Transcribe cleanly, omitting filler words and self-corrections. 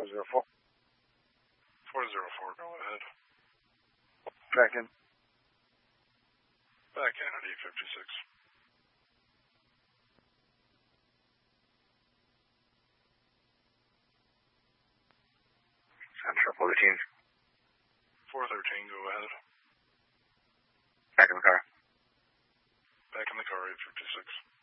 404. 404, go ahead. Back in. Back in at 856. Central 413. 413, go ahead. Back in the car. Back in the car, 856.